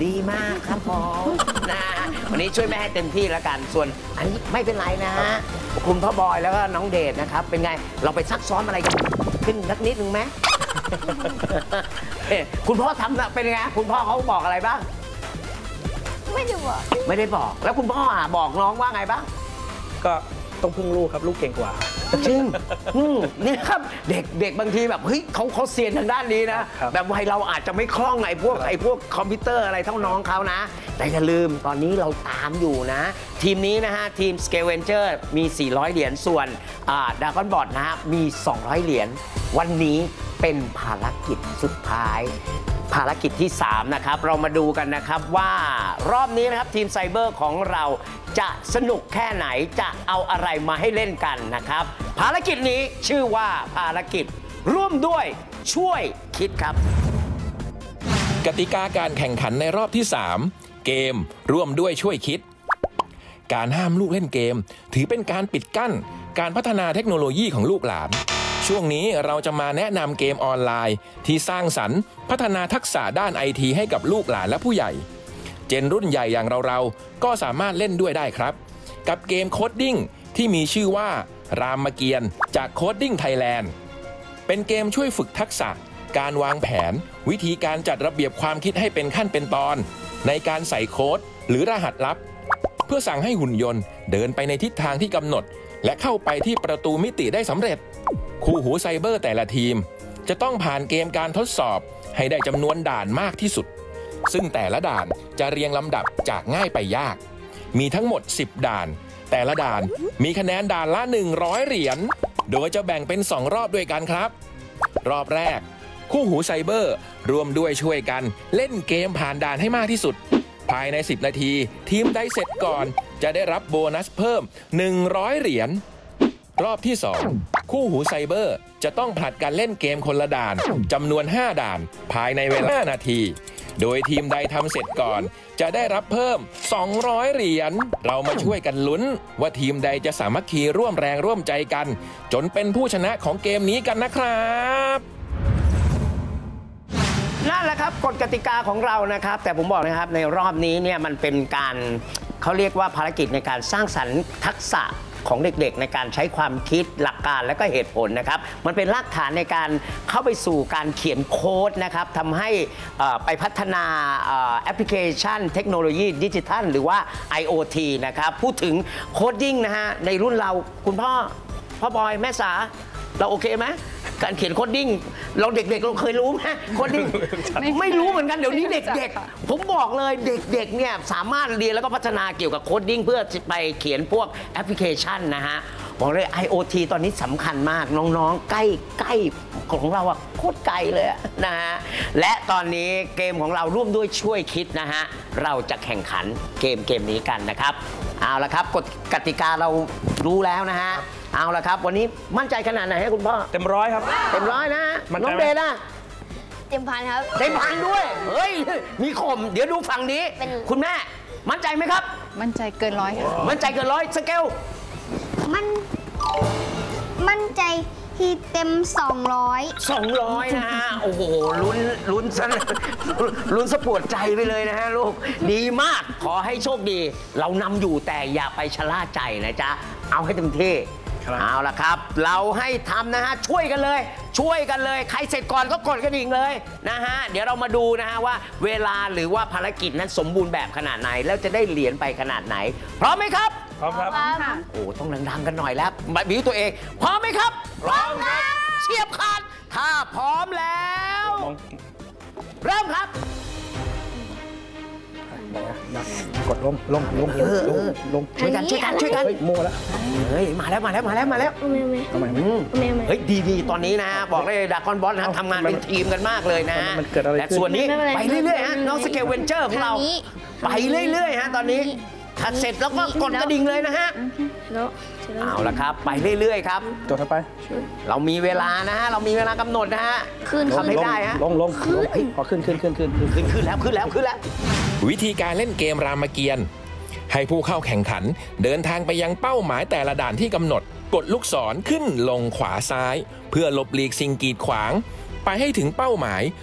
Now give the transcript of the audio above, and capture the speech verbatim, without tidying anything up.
ดีมากครับผมนะวันนี้ช่วยแม่ให้เต็มที่แล้วกันส่วนอันนี้ไม่เป็นไรนะฮะคุณพ่อบอยแล้วก็น้องเดชนะครับเป็นไงเราไปซักซ้อมอะไรกันขึ้นนักนิดนึงไหม คุณพ่อทำเป็นไงคุณพ่อเขาบอกอะไรบ้างไม่ได้บอกไม่ได้บอกแล้วคุณพ่อบอกน้องว่าไงบ้างก็ต้องพึ่งลูกครับลูกเก่งกว่าจริงนี่ครับเด็กเด็กบางทีแบบเฮ้ยเขาเขาเซียนทางด้านนี้นะแบบวัยเราอาจจะไม่คล่องไอ้พวกไอ้พวกคอมพิวเตอร์อะไรเท่าน้องเขานะแต่อย่าลืมตอนนี้เราตามอยู่นะทีมนี้นะฮะทีม Scavenger มีสี่ร้อยเหรียญส่วนดากอนบอทนะฮะมีสองร้อยเหรียญวันนี้เป็นภารกิจสุดท้ายภารกิจที่สามนะครับเรามาดูกันนะครับว่ารอบนี้นะครับทีมไซเบอร์ของเราจะสนุกแค่ไหนจะเอาอะไรมาให้เล่นกันนะครับภารกิจนี้ชื่อว่าภารกิจร่วมด้วยช่วยคิดครับกติกาการแข่งขันในรอบที่สามเกมร่วมด้วยช่วยคิดการห้ามลูกเล่นเกมถือเป็นการปิดกั้นการพัฒนาเทคโนโลยีของลูกหลานช่วงนี้เราจะมาแนะนำเกมออนไลน์ที่สร้างสรรค์พัฒนาทักษะด้านไอทีให้กับลูกหลานและผู้ใหญ่เจนรุ่นใหญ่อย่างเราๆก็สามารถเล่นด้วยได้ครับกับเกมโคดดิ้งที่มีชื่อว่ารามเกียรติ์จากโคดดิ้งไทยแลนด์เป็นเกมช่วยฝึกทักษะการวางแผนวิธีการจัดระเบียบความคิดให้เป็นขั้นเป็นตอนในการใส่โค้ดหรือรหัสลับเพื่อสั่งให้หุ่นยนต์เดินไปในทิศทางที่กำหนดและเข้าไปที่ประตูมิติได้สำเร็จคู่หูไซเบอร์แต่ละทีมจะต้องผ่านเกมการทดสอบให้ได้จำนวนด่านมากที่สุดซึ่งแต่ละด่านจะเรียงลำดับจากง่ายไปยากมีทั้งหมดสิบด่านแต่ละด่านมีคะแนนด่านละหนึ่งร้อยเหรียญโดยจะแบ่งเป็นสองรอบด้วยกันครับรอบแรกคู่หูไซเบอร์รวมด้วยช่วยกันเล่นเกมผ่านด่านให้มากที่สุดภายในสิบนาทีทีมได้เสร็จก่อนจะได้รับโบนัสเพิ่มหนึ่งร้อยเหรียญรอบที่สองคู่หูไซเบอร์จะต้องผลัดกันเล่นเกมคนละด่านจำนวนห้าด่านภายในเวลาห้านาทีโดยทีมใดทำเสร็จก่อนจะได้รับเพิ่มสองร้อยเหรียญเรามาช่วยกันลุ้นว่าทีมใดจะสามัคคีร่วมแรงร่วมใจกันจนเป็นผู้ชนะของเกมนี้กันนะครับนั่นแหละครับกฎกติกาของเรานะครับแต่ผมบอกนะครับในรอบนี้เนี่ยมันเป็นการเขาเรียกว่าภารกิจในการสร้างสรรค์ทักษะของเด็กๆในการใช้ความคิดหลักการและก็เหตุผลนะครับมันเป็นรากฐานในการเข้าไปสู่การเขียนโค้ดนะครับทำให้ไปพัฒนาแอปพลิเคชันเทคโนโลยีดิจิทัลหรือว่า ไอ โอ ที นะครับพูดถึงโคดดิ้งนะฮะในรุ่นเราคุณพ่อพ่อบอยแม่สาเราโอเคไหมการเขียนโคดดิ้งเราเด็กๆเราเคยรู้ไหมโคดดิ้ง ไม่รู้เหมือนกันเดี๋ยวนี้เด็กๆผมบอกเลยเด็กๆเนี่ยสามารถเรียนแล้วก็พัฒนาเกี่ยวกับโคดดิ้งเพื่อไปเขียนพวกแอปพลิเคชันนะฮะบอกเลย ไอ โอ ที ตอนนี้สำคัญมากน้องๆใกล้ใกล้ของเราอะโคตรไกลเลยนะฮะและตอนนี้เกมของเราร่วมด้วยช่วยคิดนะฮะเราจะแข่งขันเกมเกมนี้กันนะครับเอาละครับกฎกติกาเรารู้แล้วนะฮะเอาละครับวันนี้มั่นใจขนาดไหนให้คุณพ่อเต็มร้อยครับเต็มร้อยนะน้องเดชนะเต็มพันครับเต็มพันด้วยเฮ้ยมีข่มเดี๋ยวดูฝั่งนี้คุณแม่มั่นใจไหมครับมั่นใจเกินร้อยค่ะมั่นใจเกินร้อยสเกลมันมั่นใจที่เต็มสองร้อยสองร้อยนะฮะโอ้โหลุ้นลุ้นซะลุ้นสะปวดใจไปเลยนะฮะลูกดีมากขอให้โชคดีเรานำอยู่แต่อย่าไปชะล่าใจนะจ๊ะเอาให้เต็มที่เอาละครับเราให้ทำนะฮะช่วยกันเลยช่วยกันเลยใครเสร็จก่อนก็กดกระดิ่งเลยนะฮะเดี๋ยวเรามาดูนะฮะว่าเวลาหรือว่าภารกิจนั้นสมบูรณ์แบบขนาดไหนแล้วจะได้เหรียญไปขนาดไหนพร้อมไหมครับพร้อมครับโอ้ต้องดังๆกันหน่อยแล้วบิวตัวเองพร้อมไหมครับพร้อมครับเฉียบขาดถ้าพร้อมแล้วเริ่มครับกดลงลงลงลงลงช่วยกันช่วยกันช่วยกันมั่วแล้วเฮ้ยมาแล้วมาแล้วมาแล้วมาแล้วทำไมเฮ้ยดีๆตอนนี้นะบอกเลยดากอนบอสนะทำงานเป็นทีมกันมากเลยนะแต่ส่วนนี้ไปเรื่อยๆฮะน้องสเกลเวนเจอร์ของเราไปเรื่อยๆฮะตอนนี้ถ้าเสร็จแล้วก็กดกระดิ่งเลยนะฮะเอาละครับไปเรื่อยๆครับจดไปเรามีเวลานะฮะเรามีเวลากำหนดนะฮะขึ้นทำให้ได้ฮะลงลงพอขึ้นขึ้นขึ้นขึ้นขึ้นขึ้นแล้วขึ้นแล้วขึ้นแล้ววิธีการเล่นเกมรามเกียรติ์ให้ผู้เข้าแข่งขันเดินทางไปยังเป้าหมายแต่ละด่านที่กำหนดกดลูกศรขึ้นลงขวาซ้ายเพื่อหลบหลีกสิ่งกีดขวางไปให้ถึงเป้าหมาย